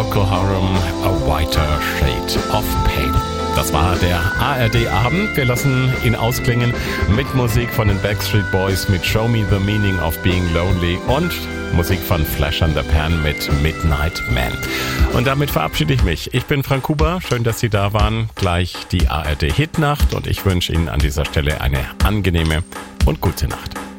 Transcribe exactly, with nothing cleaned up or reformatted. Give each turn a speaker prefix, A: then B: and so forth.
A: Procol Harum, A Whiter Shade of Pale. Das war der A R D-Abend. Wir lassen ihn ausklingen mit Musik von den Backstreet Boys mit Show Me the Meaning of Being Lonely und Musik von Flash and the Pan mit Midnight Man. Und damit verabschiede ich mich. Ich bin Frank Huber. Schön, dass Sie da waren. Gleich die A R D-Hitnacht und ich wünsche Ihnen an dieser Stelle eine angenehme und gute Nacht.